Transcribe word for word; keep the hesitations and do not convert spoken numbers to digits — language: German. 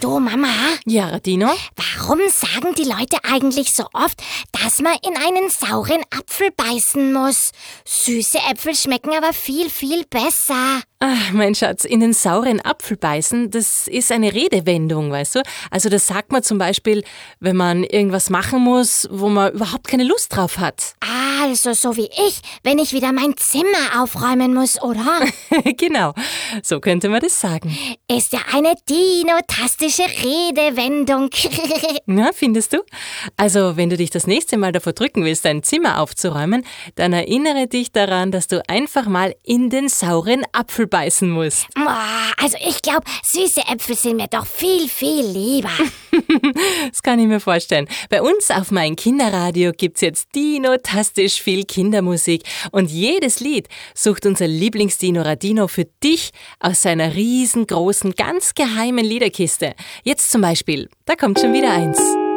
Du, Mama? Ja, Radino? Warum sagen die Leute eigentlich so oft, dass man in einen sauren Apfel beißen muss? Süße Äpfel schmecken aber viel, viel besser. Ach, mein Schatz, in den sauren Apfel beißen, das ist eine Redewendung, weißt du? Also das sagt man zum Beispiel, wenn man irgendwas machen muss, wo man überhaupt keine Lust drauf hat. Also so wie ich, wenn ich wieder mein Zimmer aufräumen muss, oder? Genau, so könnte man das sagen. Ist ja eine dinotastische Redewendung. Na, findest du? Also, wenn du dich das nächste Mal davor drücken willst, dein Zimmer aufzuräumen, dann erinnere dich daran, dass du einfach mal in den sauren Apfel beißen musst. Also ich glaube, süße Äpfel sind mir doch viel, viel lieber. Das kann ich mir vorstellen. Bei uns auf Mein Kinderradio gibt's jetzt dinotastisch viel Kindermusik und jedes Lied sucht unser Lieblingsdino Radino für dich aus seiner riesengroßen, ganz geheimen Liederkiste. Jetzt zum Beispiel, da kommt schon wieder eins.